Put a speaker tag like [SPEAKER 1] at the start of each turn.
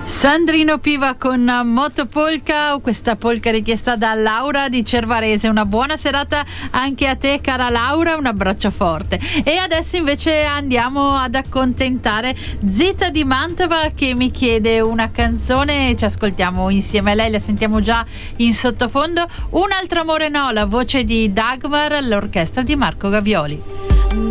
[SPEAKER 1] Sandrino Piva con Motopolka, questa polka richiesta da Laura di Cervarese. Una buona serata anche a te, cara Laura, un abbraccio forte. E adesso invece andiamo ad accontentare Zita di Mantova, che mi chiede una canzone e ci ascoltiamo insieme a lei, la sentiamo già in sottofondo. Un altro amore no, la voce di Dagmar, l'orchestra di Marco Gavioli.